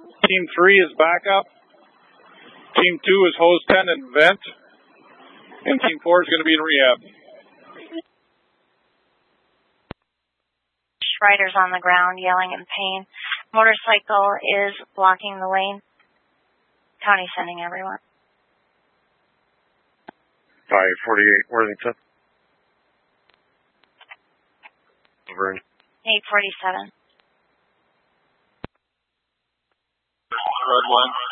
Team 3 is backup. Team 2 is hose 10 and vent. And Team 4 is going to be in rehab. Riders on the ground yelling in pain. Motorcycle is blocking the lane. County sending everyone. 548 Worthington. Over. 847. Road 1.